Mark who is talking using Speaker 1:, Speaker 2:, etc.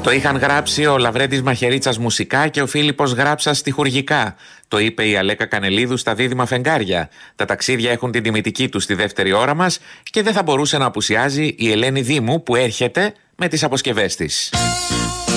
Speaker 1: Το είχαν γράψει ο Λαβρέντης Μαχαιρίτσας μουσικά και ο Φίλιππος Γράψας στιχουργικά. Το είπε η Αλέκα Κανελίδου στα Δίδυμα Φεγγάρια. Τα ταξίδια έχουν την τιμητική τους στη δεύτερη ώρα μας και δεν θα μπορούσε να απουσιάζει η Ελένη Δήμου που έρχεται με τις αποσκευές της.